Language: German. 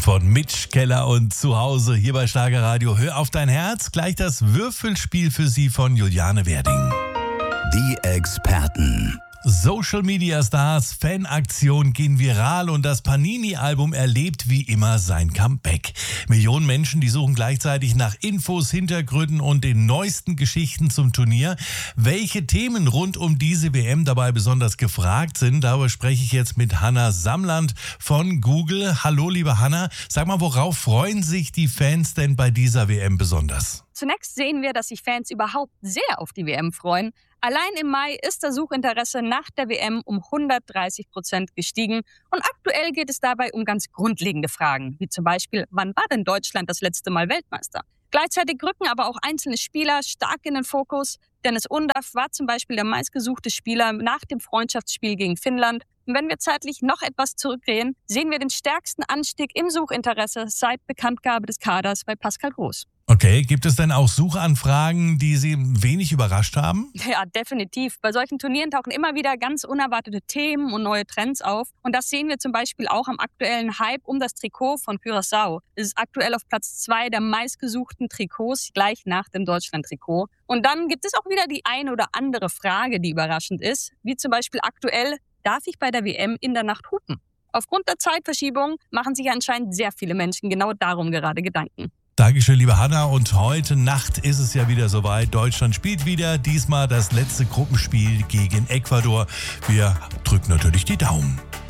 von Mitch Keller und zu Hause hier bei Schlagerradio. Hör auf dein Herz, gleich das Würfelspiel für Sie von Juliane Werding. Die Experten. Social Media Stars, Fanaktion gehen viral und das Panini-Album erlebt wie immer sein Comeback. Millionen Menschen, die suchen gleichzeitig nach Infos, Hintergründen und den neuesten Geschichten zum Turnier. Welche Themen rund um diese WM dabei besonders gefragt sind, darüber spreche ich jetzt mit Hanna Samland von Google. Hallo liebe Hanna, sag mal, worauf freuen sich die Fans denn bei dieser WM besonders? Zunächst sehen wir, dass sich Fans überhaupt sehr auf die WM freuen. Allein im Mai ist das Suchinteresse nach der WM um 130% gestiegen. Und aktuell geht es dabei um ganz grundlegende Fragen, wie zum Beispiel, wann war denn Deutschland das letzte Mal Weltmeister? Gleichzeitig rücken aber auch einzelne Spieler stark in den Fokus. Dennis Undaff war zum Beispiel der meistgesuchte Spieler nach dem Freundschaftsspiel gegen Finnland. Und wenn wir zeitlich noch etwas zurückgehen, sehen wir den stärksten Anstieg im Suchinteresse seit Bekanntgabe des Kaders bei Pascal Groß. Okay, gibt es denn auch Suchanfragen, die Sie wenig überrascht haben? Ja, definitiv. Bei solchen Turnieren tauchen immer wieder ganz unerwartete Themen und neue Trends auf. Und das sehen wir zum Beispiel auch am aktuellen Hype um das Trikot von Curaçao. Es ist aktuell auf Platz 2 der meistgesuchten Trikots, gleich nach dem Deutschland-Trikot. Und dann gibt es auch wieder die eine oder andere Frage, die überraschend ist, wie zum Beispiel aktuell, darf ich bei der WM in der Nacht hupen? Aufgrund der Zeitverschiebung machen sich anscheinend sehr viele Menschen genau darum gerade Gedanken. Dankeschön, liebe Hanna. Und heute Nacht ist es ja wieder soweit. Deutschland spielt wieder, diesmal das letzte Gruppenspiel gegen Ecuador. Wir drücken natürlich die Daumen.